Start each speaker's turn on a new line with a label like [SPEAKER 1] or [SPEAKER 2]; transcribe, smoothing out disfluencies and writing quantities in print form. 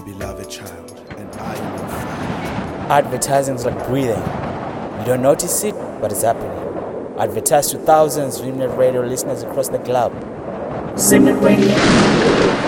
[SPEAKER 1] beloved child, and I am your father.
[SPEAKER 2] Advertising is like breathing. You don't notice it, but it's happening. Advertise to thousands of Simnet Radio listeners across the globe.
[SPEAKER 3] Simnet Radio.